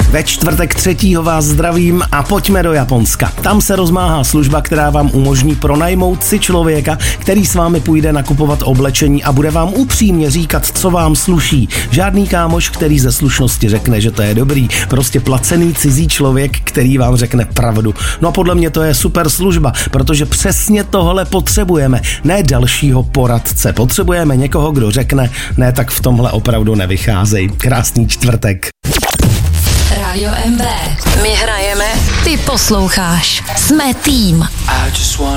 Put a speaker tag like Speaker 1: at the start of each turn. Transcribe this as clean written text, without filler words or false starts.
Speaker 1: Ve čtvrtek 3. vás zdravím a pojďme do Japonska. Tam se rozmáhá služba, která vám umožní pronajmout si člověka, který s vámi půjde nakupovat oblečení a bude vám upřímně říkat, co vám sluší. Žádný kámoš, který ze slušnosti řekne, že to je dobrý. Prostě placený cizí člověk, který vám řekne pravdu. No a podle mě to je super služba, protože přesně tohle potřebujeme. Ne dalšího poradce. Potřebujeme někoho, kdo řekne, ne, tak v tomhle opravdu nevycházej. Krásný čtvrtek.
Speaker 2: Rádio MB. My hrajeme, ty posloucháš. Jsme tým.